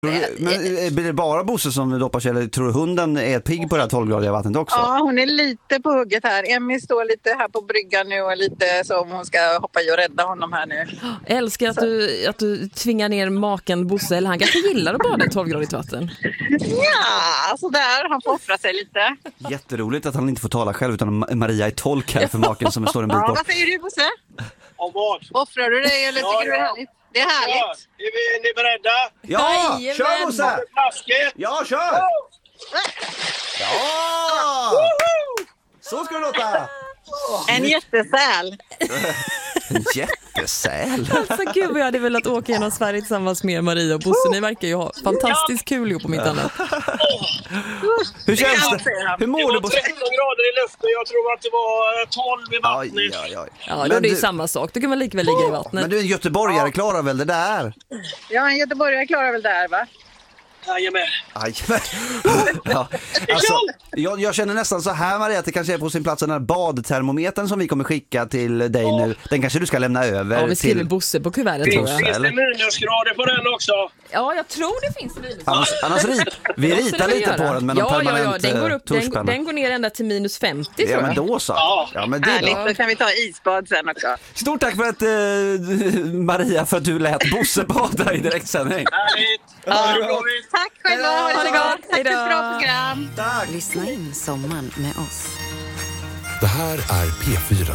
Men blir det bara Bosse som doppar sig, eller tror du hunden är pigg på det här 12-gradiga vattnet också? Ja, hon är lite på hugget här. Emmy står lite här på bryggan nu och lite så om hon ska hoppa i och rädda honom här nu. Jag älskar att du tvingar ner maken Bosse, eller han kanske gillar att bada i 12-gradigt vatten. Ja, sådär. Han får offra sig lite. Jätteroligt att han inte får tala själv utan Maria är tolk här för maken som står en bit Ja, bort. vad säger du Bosse? Om vad? Offrar du dig eller tycker du det är härligt? Det är härligt. Ja, är ni beredda? Ja, Jajamän. kör Bosse! Flasket! Ja, kör! Ja! Så ska det låta! En jättesäl. En jättesäl. Alltså gud vad jag hade velat åka genom Sverige tillsammans med Maria och Bosse. Ni verkar ju ha fantastiskt kul ihop på mitt annat. Hur känns det? Hur mår Det du var Bosse? 13 grader i luften. Jag tror att det var 12 i vattnet. Ja, Men då är det ju du- samma sak. Då kan man lika väl ligga i vattnet. Men du är en göteborgare, klarar väl det där? Ja, en göteborgare klarar väl det här va? Jajamän. Aj, ja. Alltså, jag känner nästan så här Maria, att det kanske är på sin plats den här badtermometern som vi kommer skicka till dig nu. Den kanske du ska lämna över Ja, vi skriver till... Bosse på kuvertet tror jag. Finns det minusgrader på den också? Ja, jag tror det finns minus. Annars vi ritar lite på den med någon permanent den går upp, tuschpenna. den går ner ända till minus 50 tror Ja, jag. men då så. Ja, men det är Härligt, bra. då kan vi ta isbad sen också. Stort tack för att Maria, för att du lät Bosse bada i direktsändning. Härligt. Tack själva, ha det gott. Tack för ett bra program. Tack. Lyssna in sommaren med oss. Det här är P4.